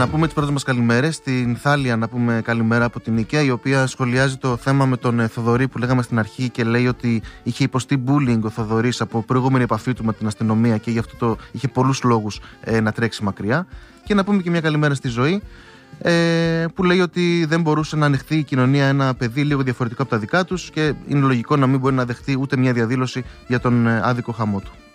Να πούμε τις πρώτες μας καλημέρες. Στην Θάλια να πούμε καλημέρα από την Νίκαια, η οποία σχολιάζει το θέμα με τον Θοδωρή που λέγαμε στην αρχή και λέει ότι είχε υποστεί bullying ο Θοδωρής από προηγούμενη επαφή του με την αστυνομία και γι' αυτό είχε πολλούς λόγους να τρέξει μακριά. Και να πούμε και μια καλημέρα στη Ζωή, που λέει ότι δεν μπορούσε να ανοιχθεί η κοινωνία ένα παιδί λίγο διαφορετικό από τα δικά τους και είναι λογικό να μην μπορεί να δεχτεί ούτε μια διαδήλωση για τον άδικο χαμό του.